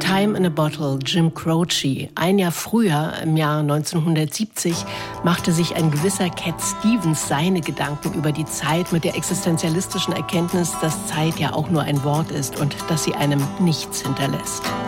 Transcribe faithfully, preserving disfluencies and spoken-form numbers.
Time in a Bottle, Jim Croce. Ein Jahr früher, im Jahr neunzehnhundertsiebzig, machte sich ein gewisser Cat Stevens seine Gedanken über die Zeit mit der existenzialistischen Erkenntnis, dass Zeit ja auch nur ein Wort ist und dass sie einem nichts hinterlässt.